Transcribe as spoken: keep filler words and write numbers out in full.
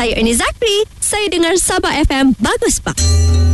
Saya Ernie Zakri. Saya dengar Sabah F M. Bagus, Pak.